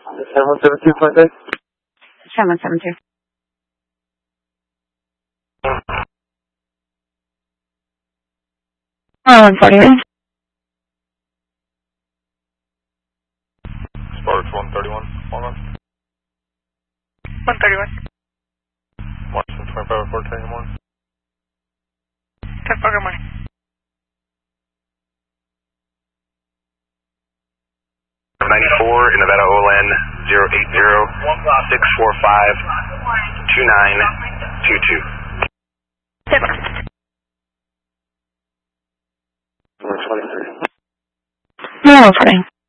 7172.6. 7172. Oh, 141. Sparks 131, hold on. 131. Washington 25 4 10 morning. 10 good morning. .94 in Nevada OLN 080-645-2922. 123. No, 140.